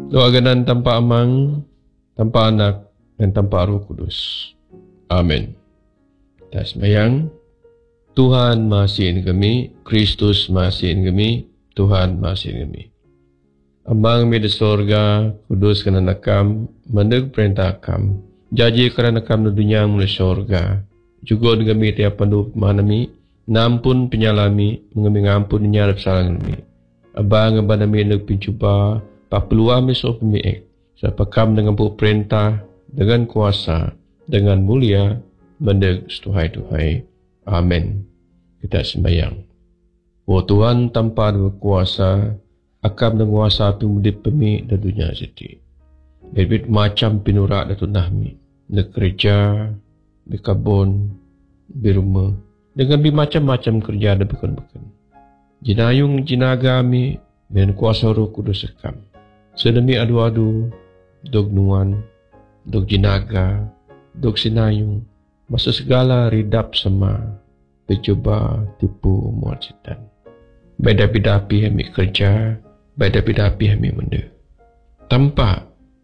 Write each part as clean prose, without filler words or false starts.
Doa ganan tanpa amang, tanpa anak, dan tanpa Roh Kudus. Amin. Kita sembahyang. Tuhan masihin kami, Kristus masihin kami, Tuhan masihin kami. Amang mi di sorga, kudus kana nakam, mandeg perintah kam. Jaji kana nakam di dunia mula sorga. Juga dengan kami tiap pandu manami, nampun penyalami, mengambil ngampun nyarap salang kami. Abang abang kami nak pincuba, papeluah mesok pemiik. Sapakam dengan perintah, dengan kuasa, dengan mulia, mandeg setuhai-tuhai. Amin. Kita sembahyang. Oh Tuhan tanpa kuasa, akam dan kuasa pemudip pemi dan dunia seti. Berbit macam pinurak dan tunahmi. Nak kerja, di kabun, di rumah. Dengan macam-macam kerja dan bukan-bukan. Jinayung jinaga mi, dengan kuasa Roh Kudus akam. Sedemi adu-adu, dog nuan, dog jinaga, dog sinayung. Masa segala ridap sama. Bercuba tipu muat setan. Beda-beda kami kerja, beda-beda kami menda. Tanpa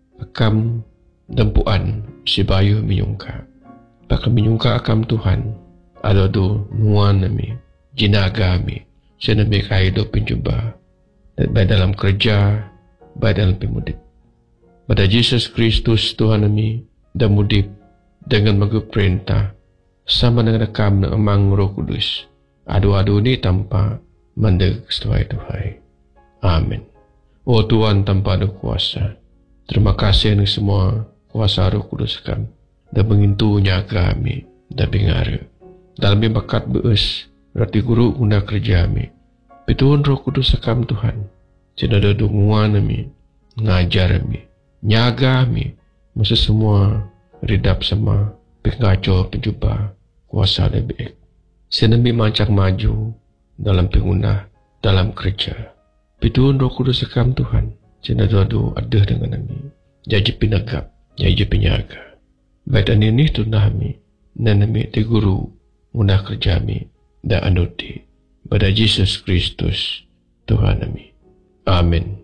akam dampuan si bayu menyungka. Pakam menyungka akam Tuhan. Ada tu nuan kami, jinaga kami. Senami kaido pencuba. Dan baik dalam kerja, baik dalam pemudip. Pada Yesus Kristus Tuhan kami, dan mudip dengan mengup perintah. Sama dengan rekam dan emang Roh Kudus. Adu-adu ni tanpa mandeg setuhai-tuhai. Amin. Oh Tuhan tanpa ada kuasa. Terima kasih dengan semua kuasa Roh Kudus kami. Dan mengintu nyaga kami. Dan bingara. Dalam bakat beus. Rati guru guna kerja kami. Pituhun Roh Kudus kami Tuhan. Tidak ada dunguan kami. Ngajar kami. Nyaga kami. Masa semua ridap sama. Pengaco pencuba kuasa lebih. Senami mancak maju dalam pengguna, dalam kerja. Pituhun Roh Kudus sekam Tuhan. Senadu ada dengan kami. Jadi pinagap, jadi penyaga. Baik ini tunah kami. Nanami te guru guna kerja kami. Dan anuti. Pada Yesus Kristus Tuhan kami. Amin.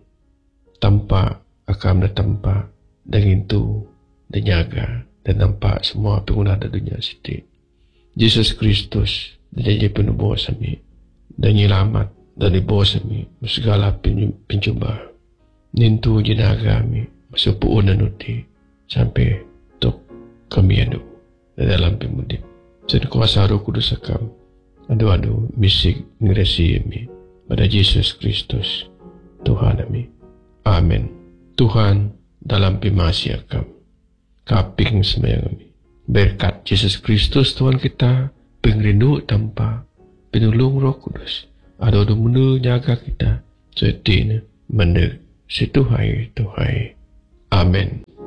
Tanpa akam dan tanpa. Dan itu dan nyaga. Dan nampak semua pengguna di dunia siti. Yesus Kristus dan jadi penubuh kami. Dan nyelamat dari bos kami. Segala pencuba. Nintu jinaga kami. Masuk puun nanuti. Sampai tok kami adu. Dalam pemudip. Dan kuasa Roh Kudus akam. Adu-adu misik ngeresi kami. Pada Yesus Kristus Tuhan kami. Amin. Tuhan dalam pemasi akam. Kaping sembahyang kami. Berkat Yesus Kristus Tuhan kita, pengrindu tanpa penolong Roh Kudus. Ada menu jaga kita, setina mendek situhai Tuhan. Amin.